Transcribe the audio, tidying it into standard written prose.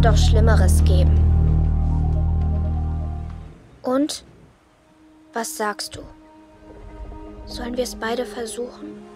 doch Schlimmeres geben. Und? Was sagst du? Sollen wir es beide versuchen?